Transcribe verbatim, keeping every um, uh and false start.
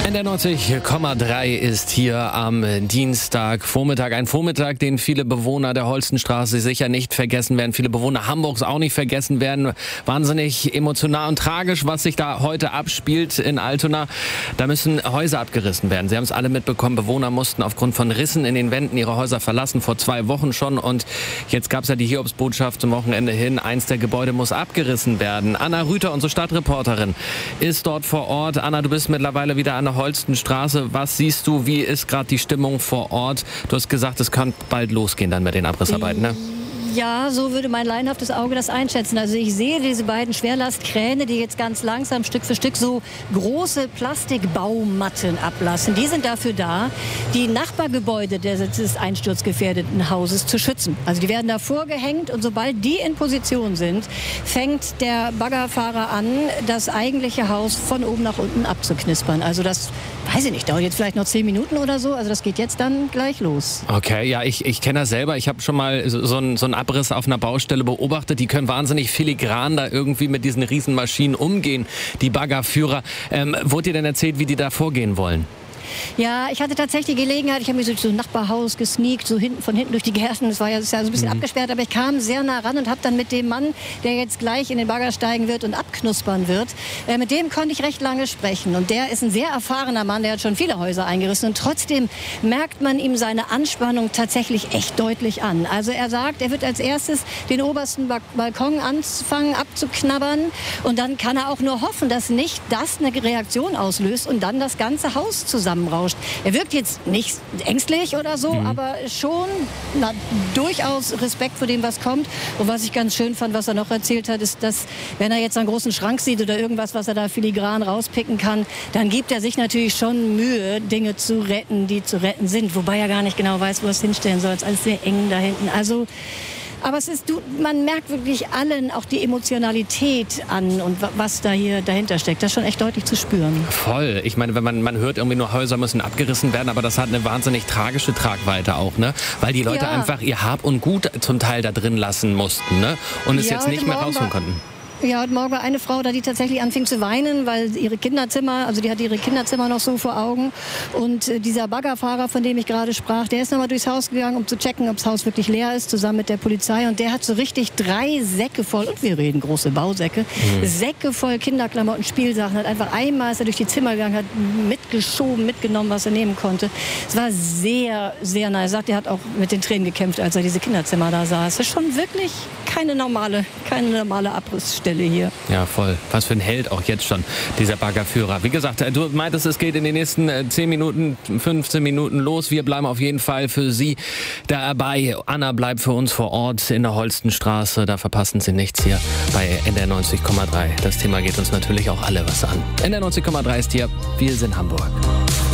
N D R neunzig Komma drei ist hier am Dienstagvormittag. Ein Vormittag, den viele Bewohner der Holstenstraße sicher nicht vergessen werden. Viele Bewohner Hamburgs auch nicht vergessen werden. Wahnsinnig emotional und tragisch, was sich da heute abspielt in Altona. Da müssen Häuser abgerissen werden. Sie haben es alle mitbekommen. Bewohner mussten aufgrund von Rissen in den Wänden ihre Häuser verlassen, vor zwei Wochen schon. Und jetzt gab es ja die Hiobsbotschaft zum Wochenende hin. Eins der Gebäude muss abgerissen werden. Anna Rüther, unsere Stadtreporterin, ist dort vor Ort. Anna, du bist mittlerweile wieder an der Holstenstraße. Was siehst du? Wie ist gerade die Stimmung vor Ort? Du hast gesagt, es kann bald losgehen dann mit den Abrissarbeiten, ne? Ja, so würde mein laienhaftes Auge das einschätzen. Also ich sehe diese beiden Schwerlastkräne, die jetzt ganz langsam Stück für Stück so große Plastikbaumatten ablassen. Die sind dafür da, die Nachbargebäude des einsturzgefährdeten Hauses zu schützen. Also die werden da vorgehängt und sobald die in Position sind, fängt der Baggerfahrer an, das eigentliche Haus von oben nach unten abzuknispern. Also das, weiß ich nicht, dauert jetzt vielleicht noch zehn Minuten oder so. Also das geht jetzt dann gleich los. Okay, ja, ich, ich kenne das selber. Ich habe schon mal so, so ein, so ein Abriss auf einer Baustelle beobachtet. Die können wahnsinnig filigran da irgendwie mit diesen Riesenmaschinen umgehen, die Baggerführer. Ähm, wurde dir denn erzählt, wie die da vorgehen wollen? Ja, ich hatte tatsächlich die Gelegenheit, ich habe mich so durch ein Nachbarhaus gesneakt, so hinten, von hinten durch die Gärten. Das war ja, das ist ja so ein bisschen mhm. abgesperrt, aber ich kam sehr nah ran und habe dann mit dem Mann, der jetzt gleich in den Bagger steigen wird und abknuspern wird, äh, mit dem konnte ich recht lange sprechen. Und der ist ein sehr erfahrener Mann, der hat schon viele Häuser eingerissen. Und trotzdem merkt man ihm seine Anspannung tatsächlich echt deutlich an. Also er sagt, er wird als erstes den obersten ba- Balkon anfangen abzuknabbern. Und dann kann er auch nur hoffen, dass nicht das eine Reaktion auslöst und dann das ganze Haus zusammen rauscht. Er wirkt jetzt nicht ängstlich oder so, mhm. aber schon na, durchaus Respekt vor dem, was kommt. Und was ich ganz schön fand, was er noch erzählt hat, ist, dass wenn er jetzt einen großen Schrank sieht oder irgendwas, was er da filigran rauspicken kann, dann gibt er sich natürlich schon Mühe, Dinge zu retten, die zu retten sind. Wobei er gar nicht genau weiß, wo er es hinstellen soll. Es ist alles sehr eng da hinten. Also aber es ist, du, man merkt wirklich allen auch die Emotionalität an und was da hier dahinter steckt. Das ist schon echt deutlich zu spüren. Voll. Ich meine, wenn man, man hört irgendwie nur, Häuser müssen abgerissen werden, aber das hat eine wahnsinnig tragische Tragweite auch, ne? Weil die Leute ja. einfach ihr Hab und Gut zum Teil da drin lassen mussten, ne? Und es ja, jetzt nicht mehr rausholen konnten. Ja, heute Morgen war eine Frau da, die tatsächlich anfing zu weinen, weil ihre Kinderzimmer, also die hat ihre Kinderzimmer noch so vor Augen. Und äh, dieser Baggerfahrer, von dem ich gerade sprach, der ist nochmal durchs Haus gegangen, um zu checken, ob das Haus wirklich leer ist, zusammen mit der Polizei. Und der hat so richtig drei Säcke voll, und wir reden große Bausäcke, mhm. Säcke voll Kinderklamotten, Spielsachen. Hat einfach einmal, ist er durch die Zimmer gegangen, hat mitgeschoben, mitgenommen, was er nehmen konnte. Es war sehr, sehr nice. Er sagt, er hat auch mit den Tränen gekämpft, als er diese Kinderzimmer da sah. Es ist schon wirklich keine normale, keine normale Abrissstelle hier. Ja, voll. Was für ein Held auch jetzt schon, dieser Baggerführer. Wie gesagt, du meintest, es geht in den nächsten zehn Minuten, fünfzehn Minuten los. Wir bleiben auf jeden Fall für Sie dabei. Anna bleibt für uns vor Ort in der Holstenstraße. Da verpassen Sie nichts hier bei N D R neunzig Komma drei. Das Thema geht uns natürlich auch alle was an. N D R neunzig Komma drei ist hier. Wir sind Hamburg.